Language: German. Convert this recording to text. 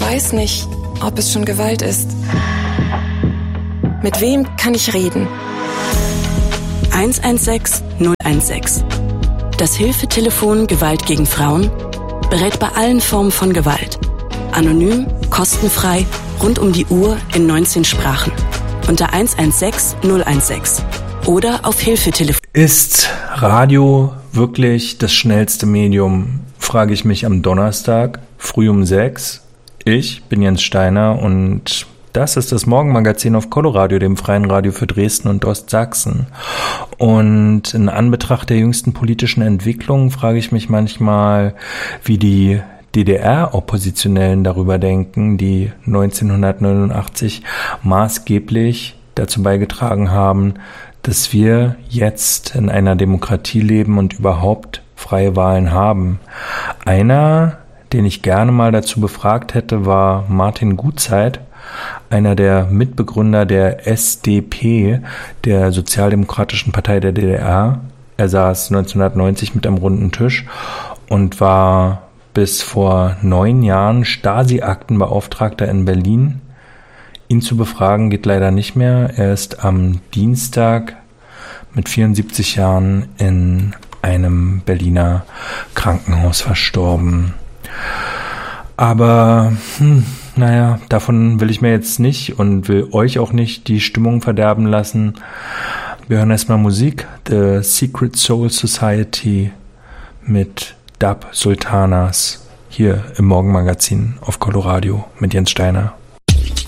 weiß nicht, ob es schon Gewalt ist. Mit wem kann ich reden? 116 016. Das Hilfetelefon Gewalt gegen Frauen berät bei allen Formen von Gewalt. Anonym, kostenfrei, rund um die Uhr in 19 Sprachen. Unter 116 016 oder auf Hilfetelefon. Ist Radio wirklich das schnellste Medium, frage ich mich am Donnerstag, früh um 6. Ich bin Jens Steiner und das ist das Morgenmagazin auf Coloradio, dem freien Radio für Dresden und Ostsachsen. Und in Anbetracht der jüngsten politischen Entwicklungen frage ich mich manchmal, wie die DDR-Oppositionellen darüber denken, die 1989 maßgeblich dazu beigetragen haben, dass wir jetzt in einer Demokratie leben und überhaupt freie Wahlen haben. Einer, den ich gerne mal dazu befragt hätte, war Martin Gutzeit, einer der Mitbegründer der SDP, der Sozialdemokratischen Partei der DDR. Er saß 1990 mit am runden Tisch und war bis vor 9 Jahren Stasi-Aktenbeauftragter in Berlin. Ihn zu befragen geht leider nicht mehr. Er ist am Dienstag mit 74 Jahren in einem Berliner Krankenhaus verstorben. Aber, davon will ich mir jetzt nicht und will euch auch nicht die Stimmung verderben lassen. Wir hören erstmal Musik. The Secret Soul Society mit Dub Sultanas hier im Morgenmagazin auf Coloradio mit Jens Steiner.